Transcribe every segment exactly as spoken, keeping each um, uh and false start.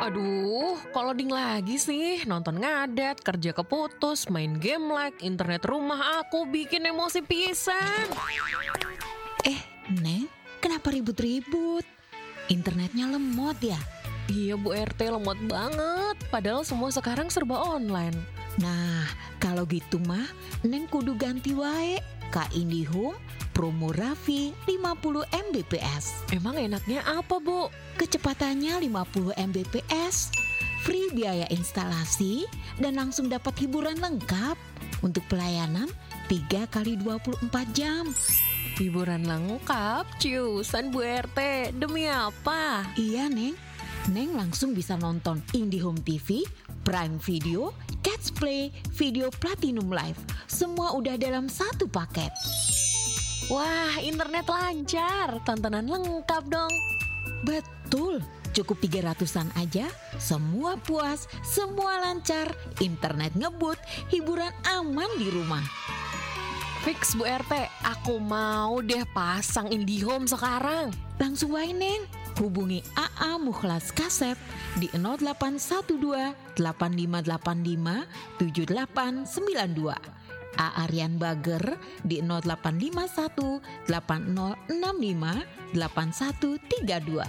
Aduh, kok loading lagi sih? Nonton ngadet, kerja keputus, main game lag, internet rumah aku bikin emosi pisan. Eh, Neng, kenapa ribut-ribut? Internetnya lemot ya? Iya Bu R T, lemot banget. Padahal semua sekarang serba online. Nah, kalau gitu mah, Neng kudu ganti wae ka IndiHome Promo Raffi lima puluh megabit per second. Emang enaknya apa Bu? Kecepatannya lima puluh megabit per second, free biaya instalasi, dan langsung dapat hiburan lengkap untuk pelayanan tiga kali dua puluh empat jam. Hiburan lengkap? Ciusan Bu R T, demi apa? Iya Neng, Neng langsung bisa nonton IndiHome T V, Prime Video, Catch Play, Video Platinum Live. Semua udah dalam satu paket. Wah, internet lancar, tontonan lengkap dong. Betul, cukup tiga ratusan aja, semua puas, semua lancar, internet ngebut, hiburan aman di rumah. Fix Bu R T, aku mau deh pasang IndiHome sekarang. Langsung wae Neng, hubungi A A Mukhlas Kasep di nol delapan satu dua delapan lima delapan lima tujuh delapan sembilan dua. A Aryan Bager di nol delapan lima satu delapan nol enam lima delapan satu tiga dua.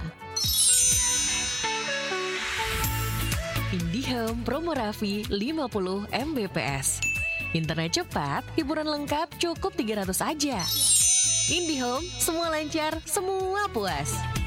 IndiHome Promo Raffi lima puluh megabit per second. Internet cepat, hiburan lengkap cukup tiga ratus aja. IndiHome, semua lancar, semua puas.